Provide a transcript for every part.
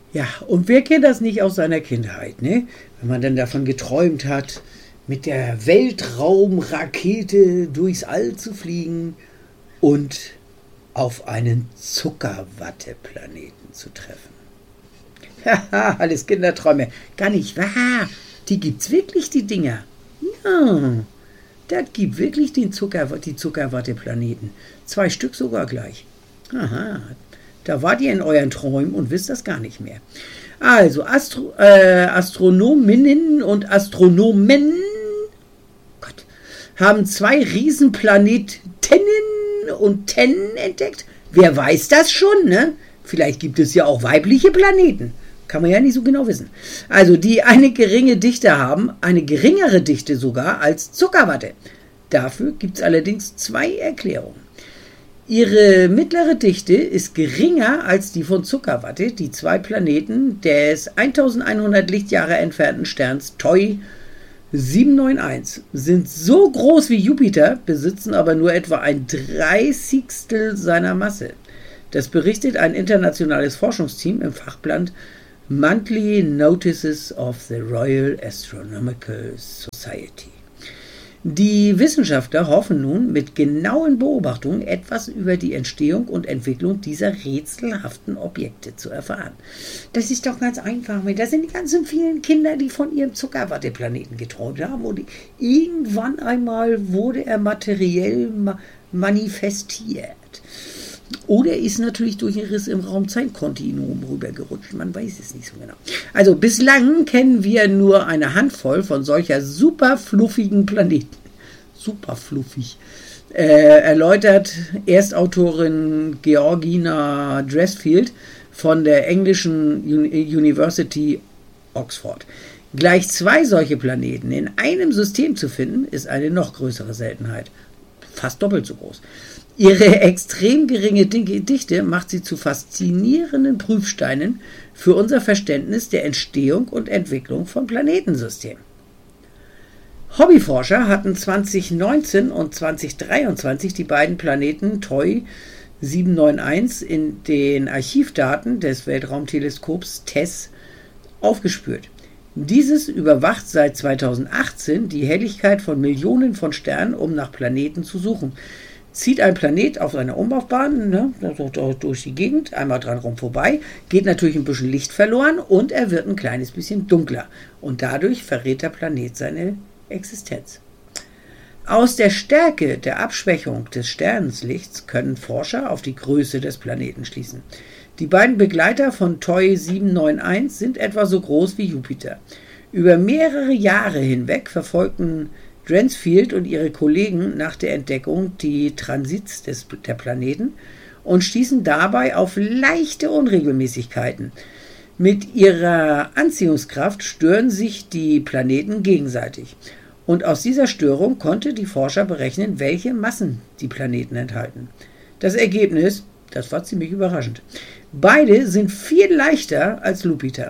Ja, und wer kennt das nicht aus seiner Kindheit, ne? Wenn man dann davon geträumt hat, mit der Weltraumrakete durchs All zu fliegen und auf einen Zuckerwatteplaneten zu treffen. Haha, alles Kinderträume. Gar nicht wahr. Die gibt's wirklich, die Dinger. Ja, das gibt wirklich die Zuckerwatteplaneten. 2 Stück sogar gleich. Aha, da wart ihr in euren Träumen und wisst das gar nicht mehr. Also, Astronominnen und Astronomen haben 2 Riesenplanetinnen und Tennen entdeckt. Wer weiß das schon, ne? Vielleicht gibt es ja auch weibliche Planeten. Kann man ja nicht so genau wissen. Also, die eine geringe Dichte haben, eine geringere Dichte sogar als Zuckerwatte. Dafür gibt es allerdings 2 Erklärungen. Ihre mittlere Dichte ist geringer als die von Zuckerwatte. Die 2 Planeten des 1100 Lichtjahre entfernten Sterns TOI 791 sind so groß wie Jupiter, besitzen aber nur etwa 1/30 seiner Masse. Das berichtet ein internationales Forschungsteam im Fachblatt Monthly Notices of the Royal Astronomical Society. Die Wissenschaftler hoffen nun, mit genauen Beobachtungen etwas über die Entstehung und Entwicklung dieser rätselhaften Objekte zu erfahren. Das ist doch ganz einfach. Das sind die ganzen vielen Kinder, die von ihrem Zuckerwatteplaneten geträumt haben. Und irgendwann einmal wurde er materiell manifestiert. Oder ist natürlich durch einen Riss im Raumzeitkontinuum rübergerutscht. Man weiß es nicht so genau. Also bislang kennen wir nur eine Handvoll von solcher super fluffigen Planeten. Super fluffig. Erläutert Erstautorin Georgina Dressfield von der englischen University Oxford. Gleich 2 solche Planeten in einem System zu finden, ist eine noch größere Seltenheit. Fast doppelt so groß. Ihre extrem geringe Dichte macht sie zu faszinierenden Prüfsteinen für unser Verständnis der Entstehung und Entwicklung von Planetensystemen. Hobbyforscher hatten 2019 und 2023 die beiden Planeten TOI 791 in den Archivdaten des Weltraumteleskops TESS aufgespürt. Dieses überwacht seit 2018 die Helligkeit von Millionen von Sternen, um nach Planeten zu suchen. Zieht ein Planet auf seiner Umlaufbahn, ne, durch die Gegend, einmal dran rum vorbei, geht natürlich ein bisschen Licht verloren und er wird ein kleines bisschen dunkler. Und dadurch verrät der Planet seine Existenz. Aus der Stärke der Abschwächung des Sternenlichts können Forscher auf die Größe des Planeten schließen. Die beiden Begleiter von TOI 791 sind etwa so groß wie Jupiter. Über mehrere Jahre hinweg verfolgten Dressfield und ihre Kollegen nach der Entdeckung die Transits der Planeten und stießen dabei auf leichte Unregelmäßigkeiten. Mit ihrer Anziehungskraft stören sich die Planeten gegenseitig. Und aus dieser Störung konnte die Forscher berechnen, welche Massen die Planeten enthalten. Das Ergebnis, das war ziemlich überraschend. Beide sind viel leichter als Jupiter.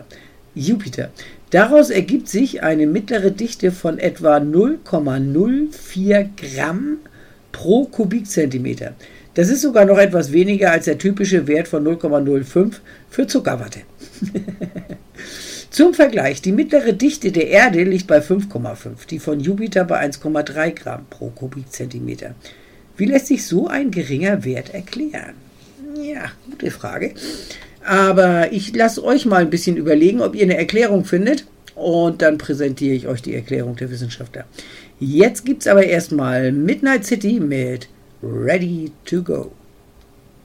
Daraus ergibt sich eine mittlere Dichte von etwa 0,04 Gramm pro Kubikzentimeter. Das ist sogar noch etwas weniger als der typische Wert von 0,05 für Zuckerwatte. Zum Vergleich, die mittlere Dichte der Erde liegt bei 5,5, die von Jupiter bei 1,3 Gramm pro Kubikzentimeter. Wie lässt sich so ein geringer Wert erklären? Ja, gute Frage. Aber ich lasse euch mal ein bisschen überlegen, ob ihr eine Erklärung findet. Und dann präsentiere ich euch die Erklärung der Wissenschaftler. Jetzt gibt es aber erstmal Midnight City mit Ready to Go.